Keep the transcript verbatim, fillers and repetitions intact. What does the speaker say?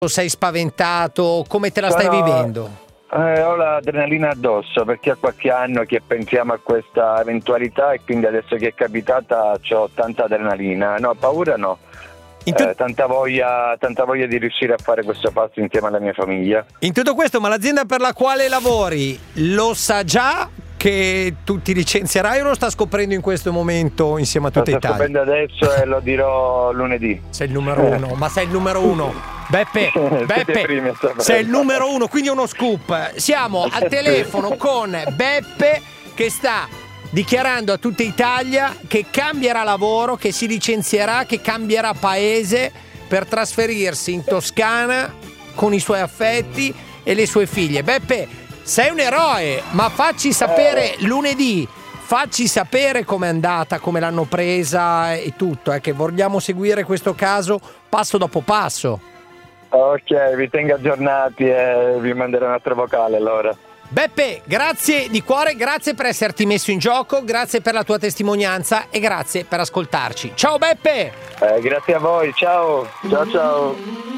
Sei spaventato? Come te la stai Sono- vivendo? Eh, ho l'adrenalina addosso perché ho qualche anno che pensiamo a questa eventualità e quindi adesso che è capitata ho tanta adrenalina. No, paura no. In, tu- Eh, tanta voglia, tanta voglia di riuscire a fare questo passo insieme alla mia famiglia. in tutto questo, ma l'azienda per la quale lavori lo sa già che tu ti licenzierai o lo sta scoprendo in questo momento insieme a Lo tutta sto Italia? scoprendo adesso e lo dirò lunedì. Sei il numero uno, ma sei il numero uno. Beppe, Siete Beppe, i primi a saperlo. sei il numero uno, quindi uno scoop. Siamo al telefono con Beppe che sta dichiarando a tutta Italia che cambierà lavoro, che si licenzierà, che cambierà paese per trasferirsi in Toscana con i suoi affetti e le sue figlie. Beppe, sei un eroe, ma facci sapere lunedì, facci sapere com'è andata, come l'hanno presa e tutto, eh, che vogliamo seguire questo caso passo dopo passo. Ok, vi tengo aggiornati e vi manderò un altro vocale allora. Beppe, grazie di cuore, grazie per esserti messo in gioco, grazie per la tua testimonianza e grazie per ascoltarci. Ciao Beppe! Eh, grazie a voi, ciao, ciao ciao.